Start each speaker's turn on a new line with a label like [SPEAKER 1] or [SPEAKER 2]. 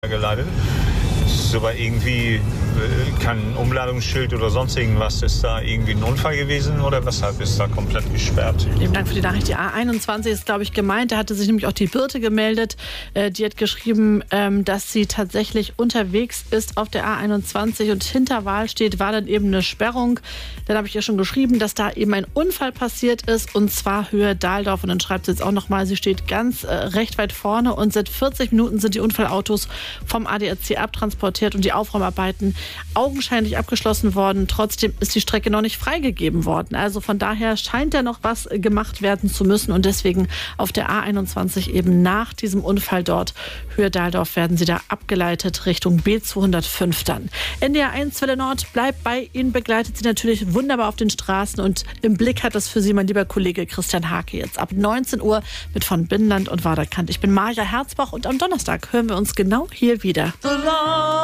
[SPEAKER 1] geleitet. Aber irgendwie kein Umladungsschild oder sonst irgendwas. Ist da irgendwie ein Unfall gewesen oder weshalb ist da komplett gesperrt?
[SPEAKER 2] Vielen Dank für die Nachricht. Die A21 ist, glaube ich, gemeint. Da hatte sich nämlich auch die Birte gemeldet. Die hat geschrieben, dass sie tatsächlich unterwegs ist auf der A21 und hinter Wahlstedt war dann eben eine Sperrung. Dann habe ich ihr schon geschrieben, dass da eben ein Unfall passiert ist und zwar Höhe Dahldorf. Und dann schreibt sie jetzt auch nochmal, sie steht ganz recht weit vorne und seit 40 Minuten sind die Unfallautos vom ADAC abtransportiert und die Aufräumarbeiten augenscheinlich abgeschlossen worden. Trotzdem ist die Strecke noch nicht freigegeben worden. Also von daher scheint ja noch was gemacht werden zu müssen und deswegen auf der A21 eben nach diesem Unfall dort Höhe Dahldorf werden sie da abgeleitet Richtung B205 dann. NDR 1 Welle Nord bleibt bei Ihnen, begleitet Sie natürlich wunderbar auf den Straßen und im Blick hat das für Sie mein lieber Kollege Christian Hake jetzt ab 19 Uhr mit von Binnenland und Waderkant. Ich bin Maja Herzbach und am Donnerstag hören wir uns genau hier wieder.